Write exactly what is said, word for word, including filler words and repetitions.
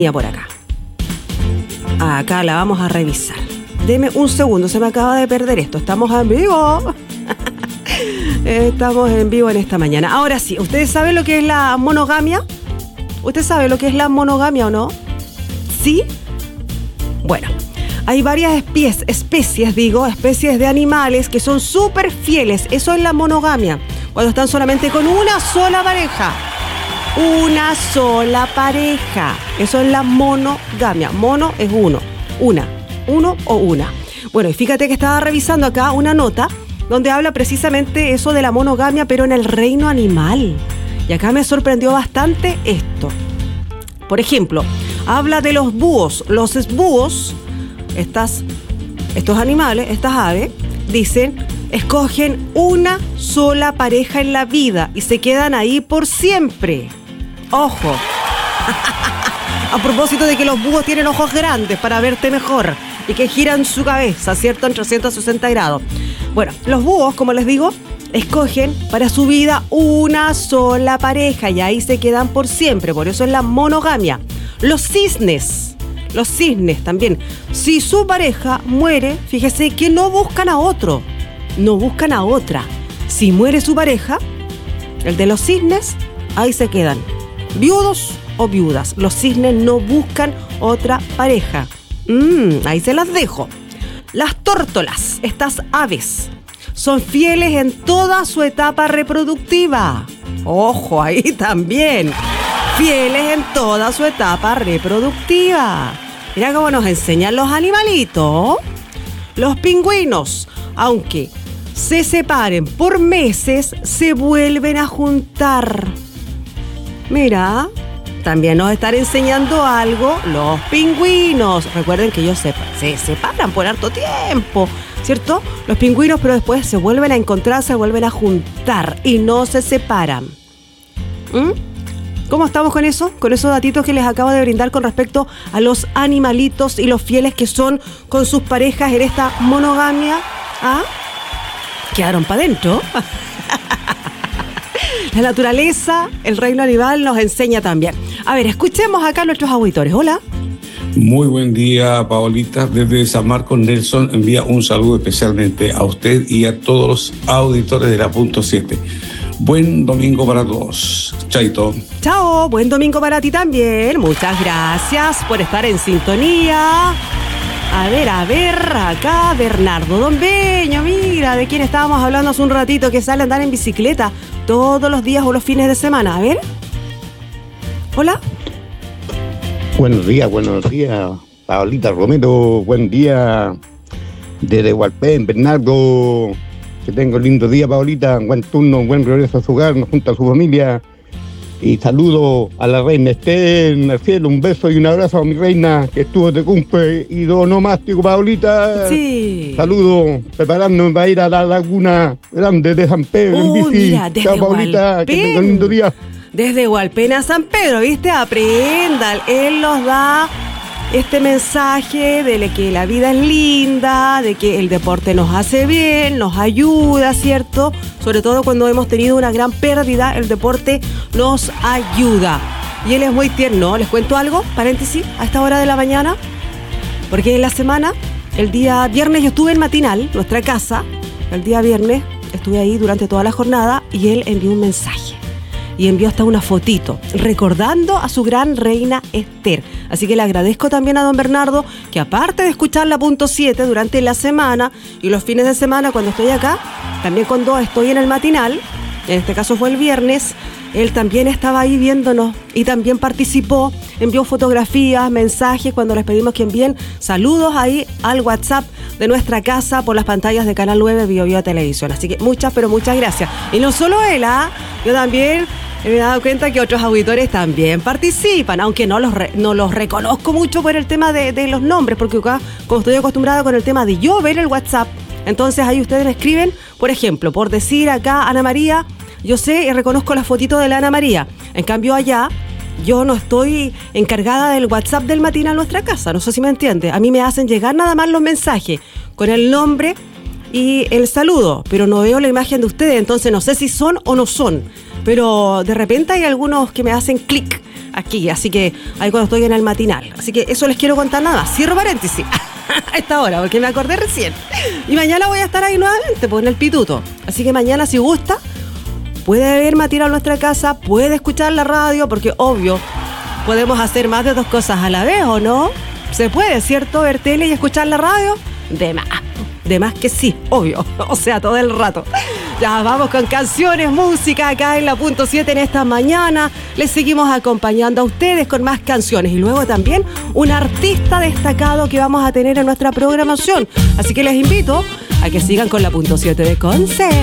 por acá. Acá la vamos a revisar. Deme un segundo, se me acaba de perder esto. Estamos en vivo. Estamos en vivo en esta mañana. Ahora sí, ¿ustedes saben lo que es la monogamia? ¿Usted sabe lo que es la monogamia o no? ¿Sí? Bueno, hay varias especies, especies, digo, especies de animales que son súper fieles. Eso es la monogamia. Cuando están solamente con una sola pareja. Una sola pareja. Eso es la monogamia. Mono es uno. Una. Uno o una. Bueno, y fíjate que estaba revisando acá una nota donde habla precisamente eso de la monogamia, pero en el reino animal. Y acá me sorprendió bastante esto. Por ejemplo, habla de los búhos. Los búhos, estas, estos animales, estas aves, dicen, escogen una sola pareja en la vida y se quedan ahí por siempre. ¡Ojo! A propósito de que los búhos tienen ojos grandes para verte mejor y que giran su cabeza, ¿cierto?, en trescientos sesenta grados. Bueno, los búhos, como les digo, escogen para su vida una sola pareja y ahí se quedan por siempre. Por eso es la monogamia. Los cisnes, los cisnes también. Si su pareja muere, fíjese que no buscan a otro, no buscan a otra. Si muere su pareja, el de los cisnes, ahí se quedan. Viudos o viudas. Los cisnes no buscan otra pareja. Mm, ahí se las dejo. Las tórtolas, estas aves, son fieles en toda su etapa reproductiva. Ojo, ahí también. Fieles en toda su etapa reproductiva. Mira cómo nos enseñan los animalitos. Los pingüinos, aunque se separen por meses, se vuelven a juntar. Mira, también nos están enseñando algo los pingüinos. Recuerden que ellos se, se separan por harto tiempo, ¿cierto? Los pingüinos, pero después se vuelven a encontrar, se vuelven a juntar y no se separan. ¿Mm? ¿Cómo estamos con eso? Con esos datitos que les acabo de brindar con respecto a los animalitos y los fieles que son con sus parejas en esta monogamia. ¿Ah? ¿Quedaron para adentro? La naturaleza, el reino animal nos enseña también. A ver, escuchemos acá a nuestros auditores. Hola. Muy buen día, Paolita. Desde San Marcos, Nelson envía un saludo especialmente a usted y a todos los auditores de la Punto siete. Buen domingo para todos. Chaito. Chao, buen domingo para ti también. Muchas gracias por estar en sintonía. A ver, a ver, acá Bernardo Dombeño, mira, de quién estábamos hablando hace un ratito, que sale a andar en bicicleta todos los días o los fines de semana. A ver. Hola. Buenos días, buenos días, Paolita Romero, buen día desde Hualpén, Bernardo. Que tenga un lindo día, Paolita, buen turno, buen regreso a su hogar, junto a su familia. Y saludo a la reina Esther en el cielo, un beso y un abrazo a mi reina que estuvo de cumple y do nomástico, Paolita. Sí. Saludo, preparándome para ir a la laguna grande de San Pedro uh, en bici. Mira, desde Chao, Paolita, Hualpén. que tenga un lindo día. Desde Hualpén a San Pedro, ¿viste? Aprendan. Él nos da este mensaje de que la vida es linda, de que el deporte nos hace bien, nos ayuda, ¿cierto? Sobre todo cuando hemos tenido una gran pérdida, el deporte nos ayuda. Y él es muy tierno. ¿Les cuento algo? Paréntesis, a esta hora de la mañana. Porque en la semana, el día viernes yo estuve en Matinal, nuestra casa. El día viernes estuve ahí durante toda la jornada y él envió un mensaje. Y envió hasta una fotito, recordando a su gran reina Esther. Así que le agradezco también a don Bernardo, que aparte de escuchar la Punto siete durante la semana y los fines de semana cuando estoy acá, también cuando estoy en el matinal, en este caso fue el viernes, él también estaba ahí viéndonos y también participó, envió fotografías, mensajes, cuando les pedimos que envíen saludos ahí al WhatsApp de nuestra casa por las pantallas de Canal nueve Bio Bio Televisión. Así que muchas, pero muchas gracias. Y no solo él, ¿ah? Yo también me he dado cuenta que otros auditores también participan, aunque no los, re, no los reconozco mucho por el tema de, de los nombres, porque acá, como estoy acostumbrada con el tema de yo ver el WhatsApp, entonces ahí ustedes me escriben, por ejemplo, por decir acá Ana María, yo sé y reconozco la fotito de la Ana María. En cambio allá, yo no estoy encargada del WhatsApp del matinal a nuestra casa, no sé si me entiende. A mí me hacen llegar nada más los mensajes con el nombre y el saludo, pero no veo la imagen de ustedes, entonces no sé si son o no son. Pero de repente hay algunos que me hacen clic aquí, así que ahí cuando estoy en el matinal. Así que eso les quiero contar nada más. Cierro paréntesis a esta hora, porque me acordé recién. Y mañana voy a estar ahí nuevamente, pues en el Pituto. Así que mañana, si gusta, puede ver matinal a nuestra casa, puede escuchar la radio, porque obvio, podemos hacer más de dos cosas a la vez, ¿o no? Se puede, ¿cierto? Ver tele y escuchar la radio. De más, de más que sí, obvio. O sea, todo el rato. Ya vamos con canciones, música acá en la punto siete en esta mañana. Les seguimos acompañando a ustedes con más canciones. Y luego también un artista destacado que vamos a tener en nuestra programación. Así que les invito a que sigan con la punto siete de Conce.